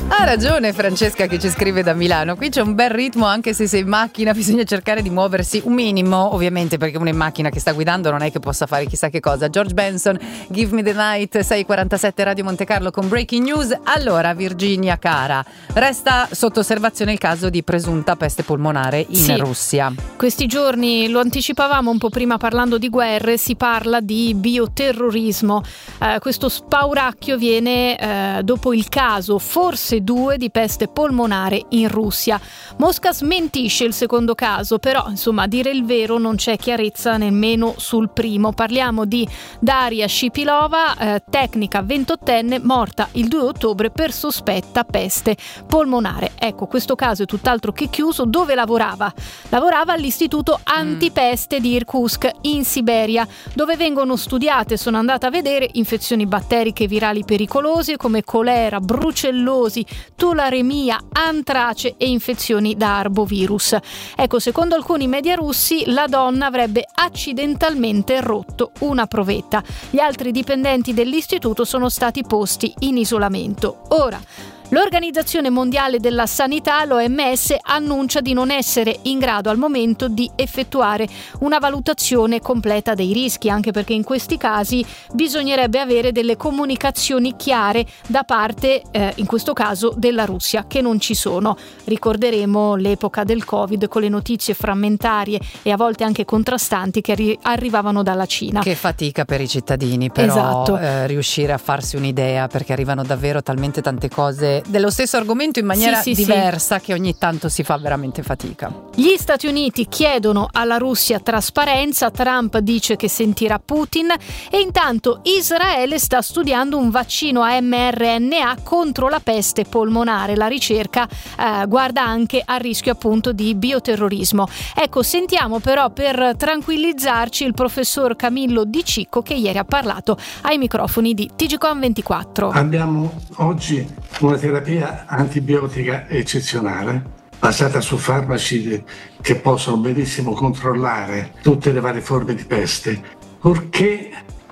Ha ragione Francesca che ci scrive da Milano, qui c'è un bel ritmo anche se sei in macchina, bisogna cercare di muoversi un minimo ovviamente, perché uno in macchina che sta guidando non è che possa fare chissà che cosa. George Benson, Give Me the Night, 6:47 Radio Monte Carlo con Breaking News. Allora Virginia cara, resta sotto osservazione il caso di presunta peste polmonare in Russia. Questi giorni lo anticipavamo un po' prima parlando di guerre, si parla di bioterrorismo. Questo spauracchio viene dopo il caso, forse 2, di peste polmonare in Russia. Mosca smentisce il secondo caso, però insomma a dire il vero non c'è chiarezza nemmeno sul primo. Parliamo di Daria Shipilova, tecnica 28enne, morta il 2 ottobre per sospetta peste polmonare. Ecco, questo caso è tutt'altro che chiuso. Dove lavorava? Lavorava all'istituto antipeste di Irkutsk in Siberia, dove vengono studiate, sono andata a vedere, infezioni batteriche virali pericolose come colera, brucellosi, tularemia, antrace e infezioni da arbovirus. Ecco, secondo alcuni media russi la donna avrebbe accidentalmente rotto una provetta. Gli altri dipendenti dell'istituto sono stati posti in isolamento. Ora, l'Organizzazione Mondiale della Sanità, l'OMS, annuncia di non essere in grado al momento di effettuare una valutazione completa dei rischi, anche perché in questi casi bisognerebbe avere delle comunicazioni chiare da parte, in questo caso, della Russia, che non ci sono. Ricorderemo l'epoca del Covid con le notizie frammentarie e a volte anche contrastanti che arrivavano dalla Cina. Che fatica per i cittadini, però, esatto. Riuscire a farsi un'idea, perché arrivano davvero talmente tante cose dello stesso argomento in maniera diversa che ogni tanto si fa veramente fatica. Gli Stati Uniti chiedono alla Russia trasparenza, Trump dice che sentirà Putin e intanto Israele sta studiando un vaccino a mRNA contro la peste polmonare. La ricerca guarda anche al rischio appunto di bioterrorismo. Ecco, sentiamo però per tranquillizzarci il professor Camillo Di Cicco che ieri ha parlato ai microfoni di TGCOM24. Abbiamo oggi una terapia antibiotica eccezionale, basata su farmaci che possono benissimo controllare tutte le varie forme di peste, purché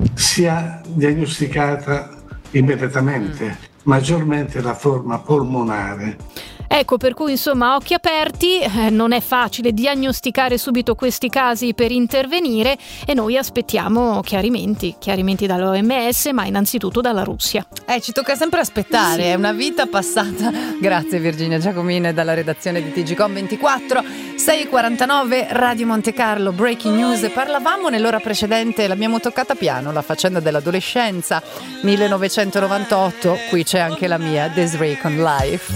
sia diagnosticata immediatamente, maggiormente la forma polmonare. Ecco, per cui insomma occhi aperti, non è facile diagnosticare subito questi casi per intervenire e noi aspettiamo chiarimenti dall'OMS, ma innanzitutto dalla Russia. Ci tocca sempre aspettare, è una vita passata. Grazie Virginia Giacomini dalla redazione di TGCOM24. 6:49 Radio Monte Carlo, Breaking News. Parlavamo nell'ora precedente, l'abbiamo toccata piano, la faccenda dell'adolescenza 1998, qui c'è anche la mia Desiree con Life.